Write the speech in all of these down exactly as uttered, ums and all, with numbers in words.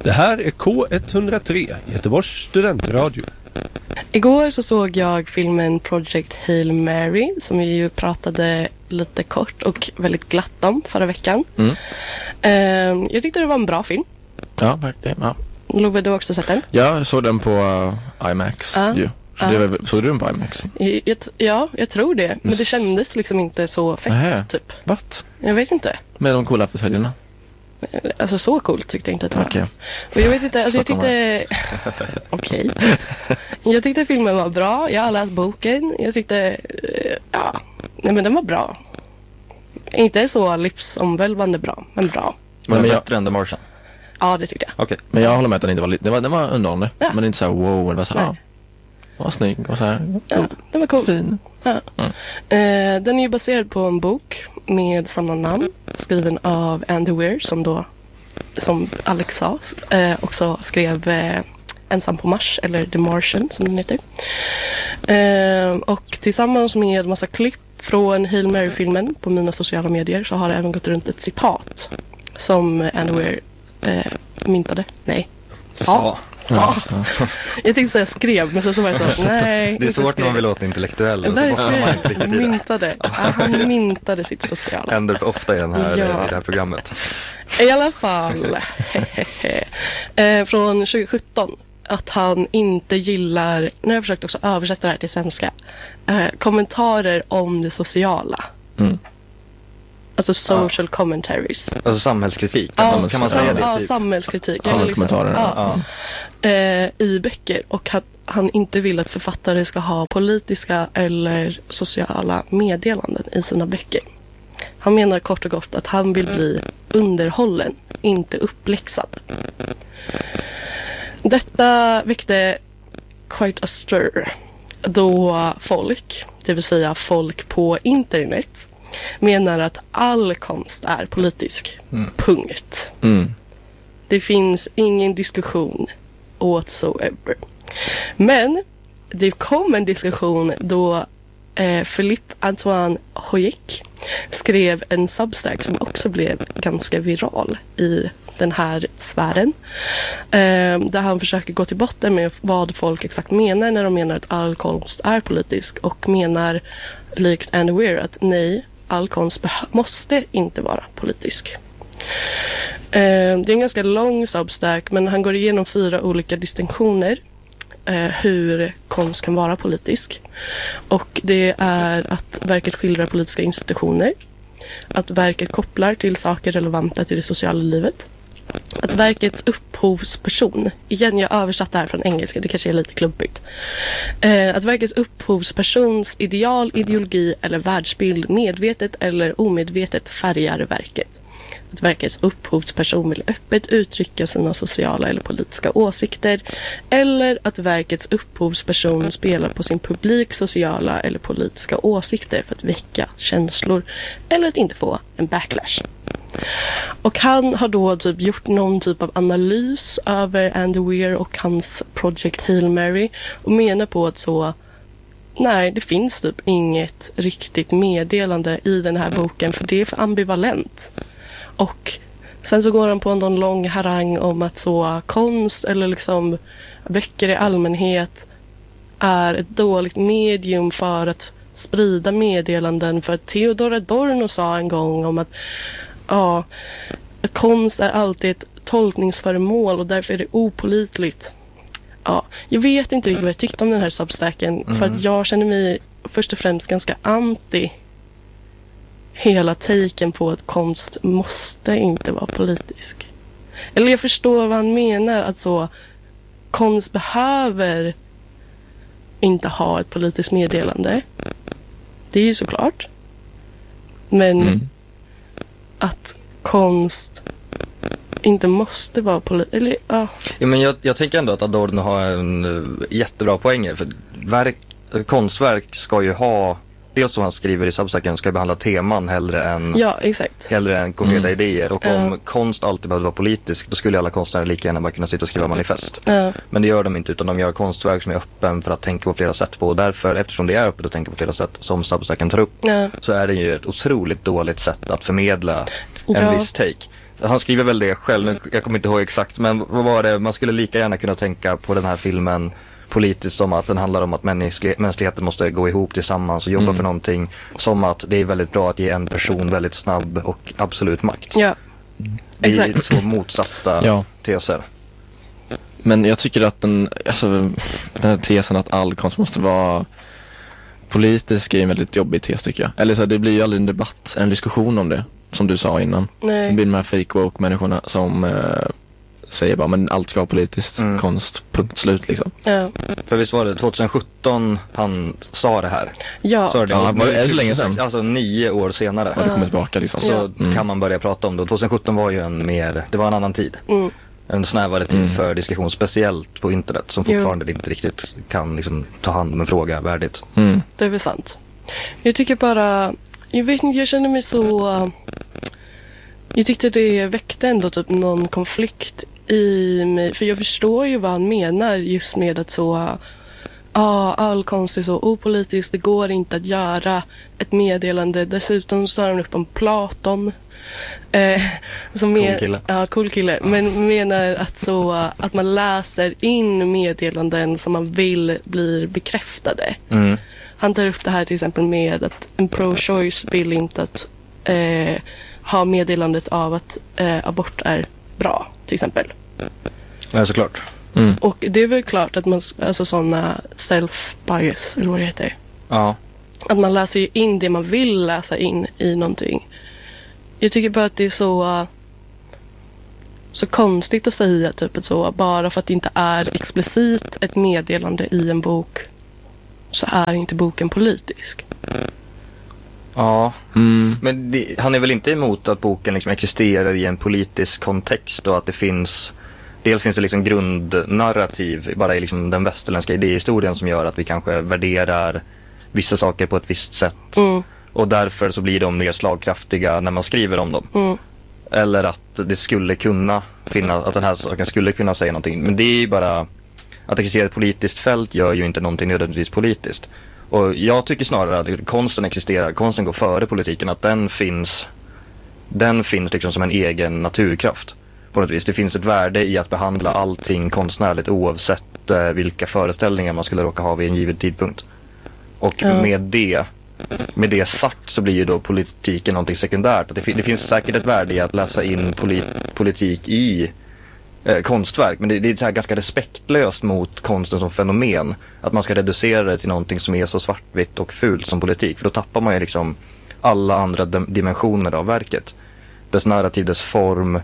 Det här är K etthundratre, Göteborgs studentradio. Igår så såg jag filmen Project Hail Mary som vi ju pratade lite kort och väldigt glatt om förra veckan. Mm. Uh, jag tyckte det var en bra film. Ja, verkligen. Ja. Love, du har också sett den? Ja, jag såg den på uh, IMAX. Uh, ju. Så uh. det var, såg du den på IMAX? Jag, jag, ja, jag tror det. Men det kändes liksom inte så fett, Nähä. typ. What? Jag vet inte. Med de coola fåtöljerna? Alltså så coolt tyckte jag inte att det var. Okej. Och jag vet inte, alltså jag tyckte... Okej. Jag tyckte filmen var bra. Jag har läst boken. Jag tyckte... Ja, nej men den var bra. Inte så livsomvälvande bra, men bra. Var Men det jag- bättre än The Martian? Ja, det tyckte jag. Okej. Men jag håller med att den inte var lite... Den var, den var underhållande. Ja. Men inte så här wow. Det var så här... Nej. Ja, den var snygg och så här... Ja, den var cool. Fin. Ja. Eh, den är ju baserad på en bok med samma namn, skriven av Andy Weir, som då, som Alex sa, eh, också skrev eh, Ensam på Mars, eller The Martian som den heter. Eh, och tillsammans med massa klipp från Hail Mary-filmen på mina sociala medier så har det även gått runt ett citat som Andy Weir eh, myntade. Nej, sa. Sa. Jag tänkte säga skrev, men sen så var jag så, nej. Det är inte svårt när skrev. man vill låta intellektuell. Och så bottnar man inte riktigt Verkligen, i det. myntade. Ja, han myntade sitt sociala. Händer för ofta i, den här, Ja. i det här programmet. I alla fall eh, från tjugo sjutton att han inte gillar, nu har jag försökt också översätta det här till svenska, eh, kommentarer om det sociala. Mm. Alltså social commentaries. Alltså samhällskritik. Ja, Alltså, kan man säga sam- det? Ja, Typ? samhällskritik. Samhällskommentarer. Ja. Ja. Eh, I böcker, och att han inte vill att författare ska ha politiska eller sociala meddelanden i sina böcker. Han menar kort och gott att han vill bli underhållen, inte uppläxad. Detta väckte quite a stir då folk, det vill säga folk på internet, menar att all konst är politisk. Mm. Punkt. Mm. Det finns ingen diskussion whatsoever. Men det kom en diskussion då eh, Philippe Antoine Hoyek skrev en substack som också blev ganska viral i den här sfären. Eh, där han försöker gå till botten med vad folk exakt menar när de menar att all konst är politisk, och menar likt Andy Weir att nej, all konst beh- måste inte vara politisk. Eh, det är en ganska lång substack, men han går igenom fyra olika distinktioner eh, hur konst kan vara politisk. Och det är att verket skildrar politiska institutioner, att verket kopplar till saker relevanta till det sociala livet, att verkets upphovsperson, igen jag har översatt det här från engelska, det kanske är lite klumpigt, eh, att verkets upphovspersons ideal, ideologi eller världsbild medvetet eller omedvetet färgar verket. Att verkets upphovsperson vill öppet uttrycka sina sociala eller politiska åsikter, eller att verkets upphovsperson spelar på sin publik sociala eller politiska åsikter för att väcka känslor eller att inte få en backlash. Och han har då typ gjort någon typ av analys över Andy Weir och hans Project Hail Mary och menar på att så, nej, det finns typ inget riktigt meddelande i den här boken för det är för ambivalent. Och sen så går han på en någon lång harang om att så konst eller liksom böcker i allmänhet är ett dåligt medium för att sprida meddelanden, för att Theodor Adorno sa en gång om att ja, att konst är alltid ett tolkningsföremål och därför är det opålitligt. Ja, jag vet inte riktigt vad jag tyckte om den här substacken, Mm. för att jag känner mig först och främst ganska anti hela taken på att konst måste inte vara politisk. Eller jag förstår vad han menar, att så konst behöver inte ha ett politiskt meddelande. Det är ju såklart. Men Mm. att konst inte måste vara politisk. Eller ja. Ja, men jag, jag tänker ändå att Adorno har en uh, jättebra poäng. För verk, uh, konstverk ska ju ha, dels som han skriver i substacken, ska behandla teman hellre än, Ja, exakt. hellre än konkreta Mm. idéer. Och om Ja. konst alltid behövde vara politisk, då skulle alla konstnärer lika gärna bara kunna sitta och skriva manifest. Ja. Men det gör de inte, utan de gör konstverk som är öppen för att tänka på flera sätt på. Och därför, eftersom det är öppet att tänka på flera sätt, som substacken tar upp, Ja. så är det ju ett otroligt dåligt sätt att förmedla en Ja. viss take. han skriver väl det själv, nu, jag kommer inte ihåg exakt, men vad var det, man skulle lika gärna kunna tänka på den här filmen politiskt som att den handlar om att mänsklig, mänskligheten måste gå ihop tillsammans och jobba mm. för någonting, som att det är väldigt bra att ge en person väldigt snabb och absolut makt. Ja, det är exakt. två motsatta ja. teser. Men jag tycker att den, alltså, den här tesen att all konst måste vara politisk är en väldigt jobbig tes, tycker jag. Eller så här, det blir ju aldrig en debatt, en diskussion om det, som du sa innan. Nej. Det blir de här fake woke-människorna som eh, säger bara, men allt ska vara politiskt, Mm. konst, punkt slut liksom. Ja. För visst var det tjugosjutton han sa det här? Ja. Så det, Ja, var det- är det så länge sedan? Alltså nio år senare. Och det kommer tillbaka liksom. Så Mm. kan man börja prata om det. tjugosjutton var ju en mer, det var en annan tid. Mm. En snävare tid Mm. för diskussion, speciellt på internet, som Jo. fortfarande inte riktigt kan liksom ta hand om en fråga värdigt. Mm. Det är väl sant. Jag tycker bara, jag vet inte, jag känner mig så, jag tyckte det väckte ändå typ någon konflikt i mig, för jag förstår ju vad han menar just med att så, ja, all konst är så opolitisk, det går inte att göra ett meddelande. Dessutom står han upp om Platon. Eh, som Cool men- kille. Ja, cool kille. Men menar att så att man läser in meddelanden som man vill blir bekräftade. Mm. Han tar upp det här till exempel med att en pro-choice vill inte att eh, ha meddelandet av att eh, abort är bra, till exempel. Ja, såklart. Mm. Och det är väl klart att man, alltså sådana self-bias, eller vad det heter. Ja. Att man läser ju in det man vill läsa in i någonting. Jag tycker bara att det är så så konstigt att säga typ att så, bara för att det inte är explicit ett meddelande i en bok så är inte boken politisk. Ja. Mm. Men det, han är väl inte emot att boken liksom existerar i en politisk kontext och att det finns, dels finns det liksom grundnarrativ bara i liksom den västerländska idéhistorien som gör att vi kanske värderar vissa saker på ett visst sätt. Mm, Och därför så blir de mer slagkraftiga när man skriver om dem. mm, Eller att det skulle kunna finnas, att den här saken skulle kunna säga någonting. Men det är ju bara, att existera ett politiskt fält gör ju inte någonting nödvändigtvis politiskt. Och jag tycker snarare att konsten existerar, konsten går före politiken, att den finns, den finns liksom som en egen naturkraft. På något vis. Det finns ett värde i att behandla allting konstnärligt oavsett eh, vilka föreställningar man skulle råka ha vid en given tidpunkt. Och Ja. med det Med det sagt så blir ju då politiken någonting sekundärt. Det, fin- det finns säkert ett värde i att läsa in polit- politik i eh, konstverk. Men det, det är så här ganska respektlöst mot konsten som fenomen. Att man ska reducera det till någonting som är så svartvitt och fult som politik. För då tappar man ju liksom alla andra dim- dimensioner av verket. Dess narrativ, dess form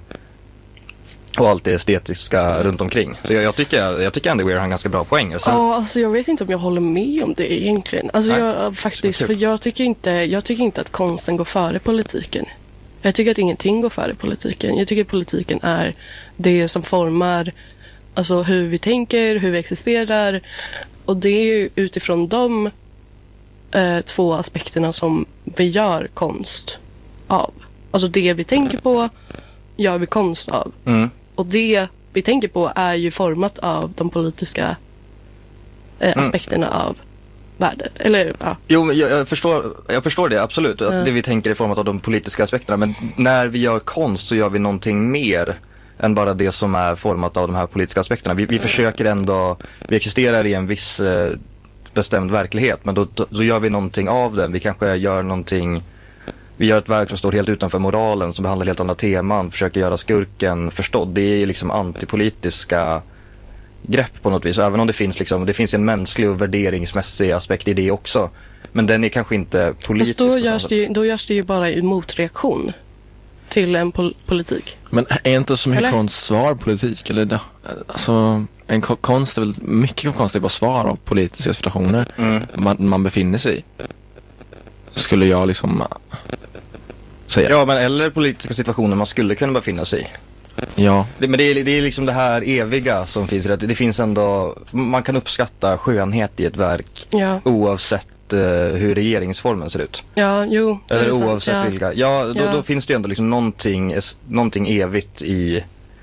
och allt det estetiska runt omkring. Så jag, jag tycker jag tycker Andy Weir har en ganska bra poäng. Och sen, Ja, alltså jag vet inte om jag håller med om det egentligen. Alltså Nej, jag faktiskt, kul. för jag tycker inte, jag tycker inte att konsten går före politiken. Jag tycker att ingenting går före politiken. Jag tycker att politiken är det som formar alltså hur vi tänker, hur vi existerar. Och det är ju utifrån de eh, två aspekterna som vi gör konst av. Alltså det vi tänker på gör vi konst av. mm. Och det vi tänker på är ju format av de politiska eh, Mm. aspekterna av världen. Eller ja. Jo, men jag, jag, förstår, jag förstår det absolut. Att Ja. det vi tänker är format av de politiska aspekterna. Men när vi gör konst så gör vi någonting mer än bara det som är format av de här politiska aspekterna. Vi, vi försöker ändå, vi existerar i en viss eh, bestämd verklighet. Men då, då, då gör vi någonting av den. Vi kanske gör någonting, vi gör ett verk som står helt utanför moralen, som behandlar helt andra teman, försöker göra skurken förstådd. Det är ju liksom antipolitiska grepp på något vis. Även om det finns liksom, det finns en mänsklig och värderingsmässig aspekt i det också. Men den är kanske inte politisk. Fast då på görs, samma det ju, då görs det ju bara i motreaktion till en pol- politik. Men är inte så mycket Eller? konst svar politik? Eller det? Alltså, en ko- konst är väl, mycket konst är bara svar av politiska situationer sätt. Mm. man, man befinner sig i. Skulle jag liksom äh, säga. Ja, men eller politiska situationer man skulle kunna befinna sig i. Ja. Det, men det är, det är liksom det här eviga som finns i det. Det finns ändå, man kan uppskatta skönhet i ett verk Ja, oavsett eh, hur regeringsformen ser ut. ja jo. det är Eller sant, oavsett ja. vilka. Ja, då, Ja. då finns det ju ändå liksom någonting, es- någonting evigt i,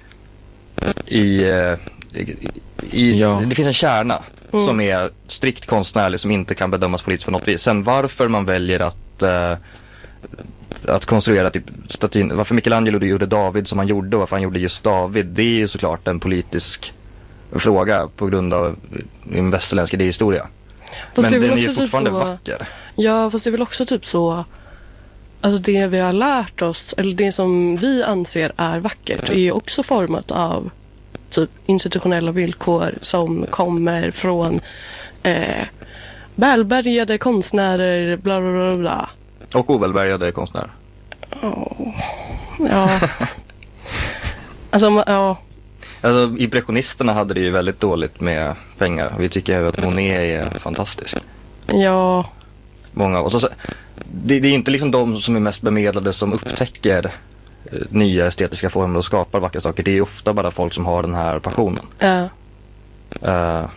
i, eh, i, i Ja. det finns en kärna Mm. som är strikt konstnärlig, som inte kan bedömas politiskt på något vis. Sen varför man väljer att eh, att konstruera typ statyn, varför Michelangelo gjorde David som han gjorde och varför han gjorde just David, det är ju såklart en politisk fråga på grund av en västerländsk idéhistoria. Fast Men den är ju typ fortfarande så, vacker. Ja, fast det är väl också typ så, alltså det vi har lärt oss, eller det som vi anser är vackert, är ju också format av typ institutionella villkor som kommer från eh, välbärgade konstnärer, bla bla bla bla. Och ovälbärgade konstnärer. Oh. Ja. Alltså, ja. Alltså, impressionisterna hade det ju väldigt dåligt med pengar. Vi tycker ju att Monet är fantastisk. Ja. Många. Och så, så, det, det är inte liksom de som är mest bemedlade som upptäcker eh, nya estetiska former och skapar vackra saker. Det är ofta bara folk som har den här passionen. Ja. Uh,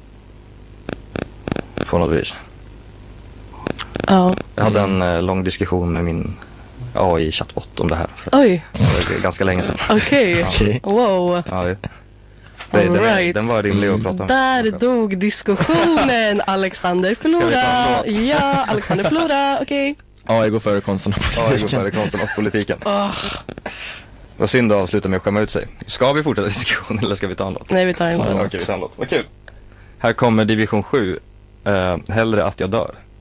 på något vis. Ja. Jag hade en uh, lång diskussion med min A I-chattbot om det här. Oj. Det är ganska länge sedan. Okej. Okej. Wow. Ja, det, det, den, Alright. den var rimlig att prata om. Där dog diskussionen. Alexander Ska vi ta förlora. en Ja, Alexander förlora. Okej. Ja, jag går före konsten och Ja, det går politiken. före konsten och politiken. Åh, Vad synd att avsluta med att skämma ut sig. Ska vi fortsätta diskussionen eller ska vi ta en låt? nej, vi tar en Ja, låt. okej, vi tar en låt. Vad kul. Här kommer division sju. Uh, hellre att jag dör.